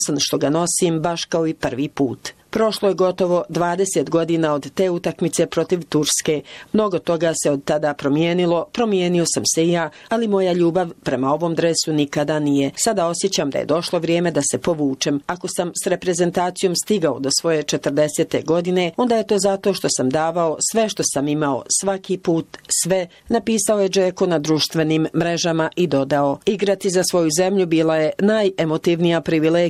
što ga nosim baš kao i prvi put. Prošlo je gotovo 20 godina od te utakmice protiv Turske. Mnogo toga se od tada promijenilo, promijenio sam se i ja, ali moja ljubav prema ovom dresu nikada nije. Sada osjećam da je došlo vrijeme da se povučem. Ako sam s reprezentacijom stigao do svoje 40. godine, onda je to zato što sam davao sve što sam imao, svaki put, sve, napisao je Džeko na društvenim mrežama i dodao: igrati za svoju zemlju bila je najemotivnija privilegija